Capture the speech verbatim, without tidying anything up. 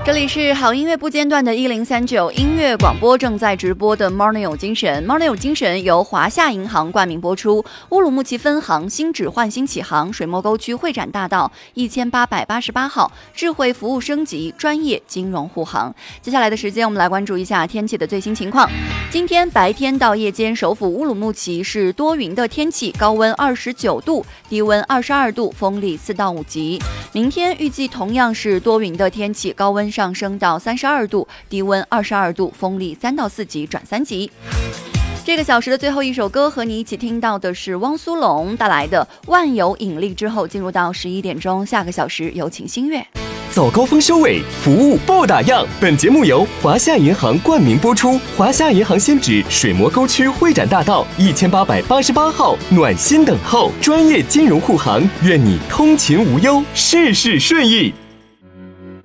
这里是好音乐不间断的一零三九音乐广播，正在直播的 Morning 有精神 Morning 有精神由华夏银行冠名播出，乌鲁木齐分行新址焕新启航，水墨沟区会展大道一千八百八十八号，智慧服务升级，专业金融护航。接下来的时间我们来关注一下天气的最新情况。今天白天到夜间首府乌鲁木齐是多云的天气，高温二十九度，低温二十二度，风力四到五级。明天预计同样是多云的天气，高温上升到三十二度，低温二十二度，风力三到四级转三级。这个小时的最后一首歌，和你一起听到的是汪苏泷带来的《万有引力》。之后进入到十一点钟，下个小时有请新月。 早高峰收尾，服务不打烊。本节目由华夏银行冠名播出。华夏银行新址水墨沟区会展大道一千八百八十八号，暖心等候，专业金融护航，愿你通勤无忧，事事顺意。